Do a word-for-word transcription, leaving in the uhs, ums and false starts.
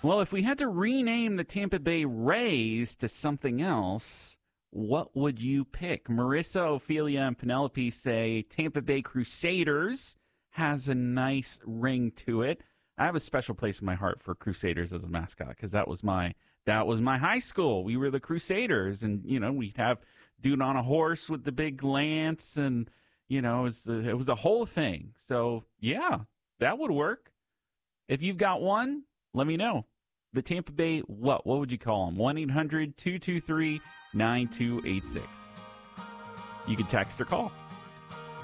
Well, if we had to rename the Tampa Bay Rays to something else, what would you pick? Marissa, Ophelia, and Penelope say Tampa Bay Crusaders has a nice ring to it. I have a special place in my heart for Crusaders as a mascot because that was my that was my high school. We were the Crusaders, and you know we'd have dude on a horse with the big lance, and you know it was the, it was the whole thing. So yeah, that would work. If you've got one, let me know. The Tampa Bay, what? What would you call them? one eight hundred two two three nine two eight six. You can text or call.